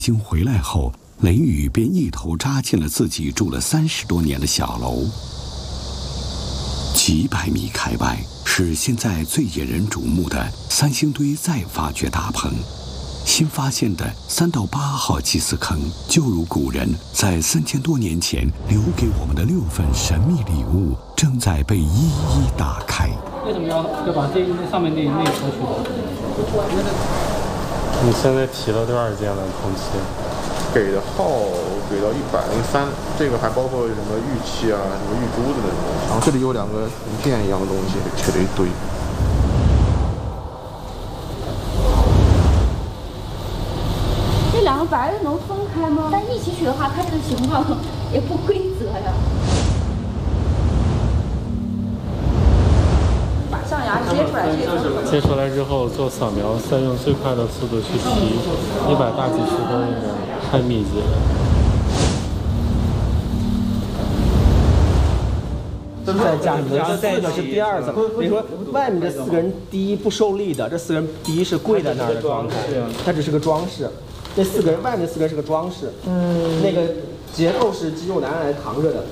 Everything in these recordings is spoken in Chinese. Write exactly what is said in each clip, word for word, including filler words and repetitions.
经回来后，雷雨便一头扎进了自己住了三十多年的小楼。几百米开外是现在最引人瞩目的三星堆再发掘大棚。新发现的三到八号祭祀坑，就如古人在三千多年前留给我们的六份神秘礼物，正在被一一打开。 为什么要要把这那上面那那头取掉？ 你现在提了多少件了？空气给的号给到一百零三，这个还包括什么玉器啊、什么玉珠的那种东西。然后这里有两个铜片一样的东西，切了一堆。 这两个白的能分开吗？但一起取的话，它这个形状也不规则呀。把象牙接出来，这个接出来之后做扫描，再用最快的速度去提，一百大几十根应该太密集了。 再加什么？再一个是第二层，比如说外面这四个人，第一不受力的，这四个人第一是跪在那儿的状态，它只是个装饰。这四个人外面四个人是个装饰，嗯，那个结构是肌肉男人来扛着的。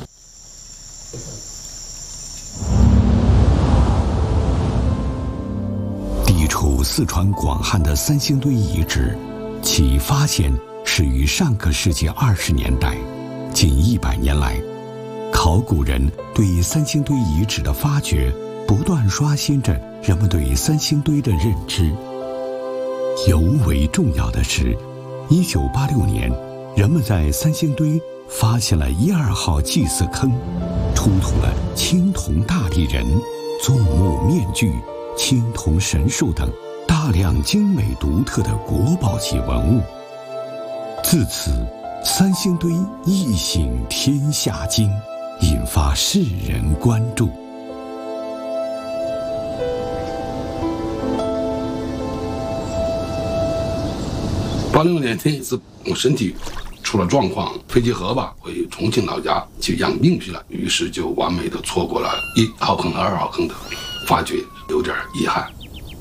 地处四川广汉的三星堆遗址，其发现始于上个世纪二十年代，近一百年来，考古人对三星堆遗址的发掘，不断刷新着人们对三星堆的认知。尤为重要的是，一九八六年，人们在三星堆发现了一二号祭祀坑，出土了青铜大力人、纵目面具、青铜神树等大量精美独特的国宝级文物。自此，三星堆一醒天下惊，引发世人关注。 八六年那一次，我身体出了状况，肺结核吧，回重庆老家去养病去了，于是就完美的错过了一号坑和二号坑的发掘，有点遗憾。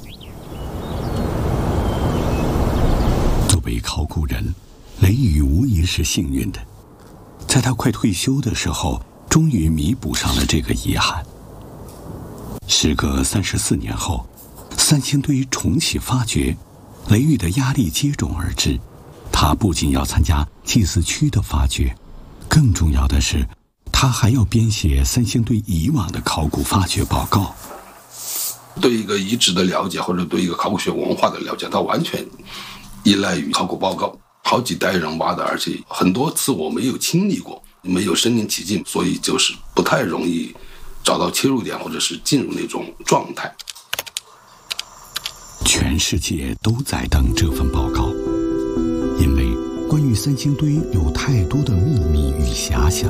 作为考古人，雷雨无疑是幸运的，在他快退休的时候，终于弥补上了这个遗憾。时隔三十四年后，三星堆重启发掘，雷雨的压力接踵而至。他不仅要参加祭祀区的发掘，更重要的是，他还要编写三星堆以往的考古发掘报告。 对一个遗址的了解，或者对一个考古学文化的了解，它完全依赖于考古报告。好几代人挖的，而且很多次我没有亲历过，没有身临其境，所以就是不太容易找到切入点，或者是进入那种状态。 全世界都在等这份报告，因为关于三星堆有太多的秘密与遐想。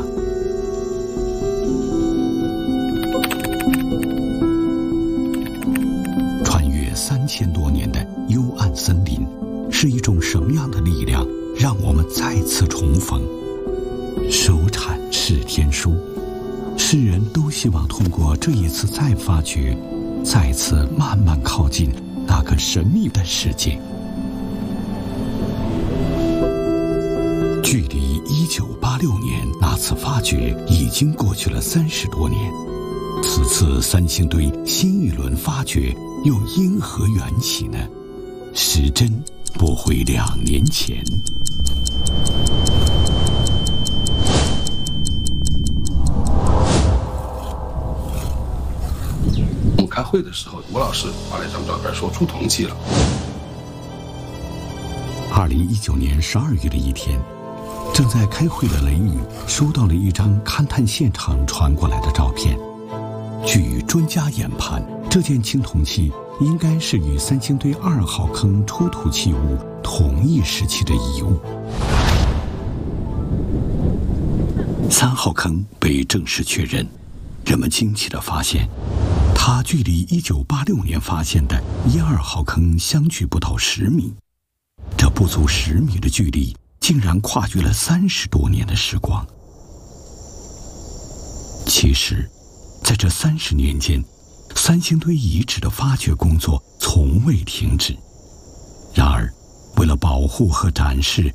穿越三千多年的幽暗森林，是一种什么样的力量，让我们再次重逢？收产是天书，世人都希望通过这一次再发掘，再次慢慢靠近那个神秘的世界。距离一九八六年那次发掘已经过去了三十多年，此次三星堆新一轮发掘又因何缘起呢？时针拨回两年前。 我们开会的时候，吴老师发了一张照片，说出铜器了。 二零一九年十二月的一天，正在开会的雷雨收到了一张勘探现场传过来的照片。据专家研判，这件青铜器应该是与三星堆二号坑出土器物同一时期的遗物。三号坑被正式确认，人们惊奇地发现，它距离一九八六年发现的一二号坑相距不到十米。这不足十米的距离，竟然跨越了三十多年的时光。其实，在这三十年间，三星堆遗址的发掘工作从未停止。然而，为了保护和展示